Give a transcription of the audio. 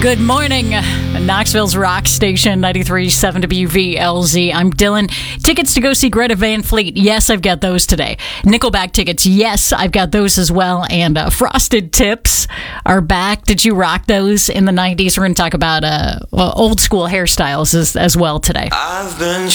Good morning, Knoxville's rock station, 93.7 WVLZ. I'm Dylan. Tickets to go see Greta Van Fleet. Yes, I've got those today. Nickelback tickets. Yes, I've got those as well. And Frosted Tips are back. Did you rock those in the 90s? We're going to talk about old school hairstyles as well today. I've been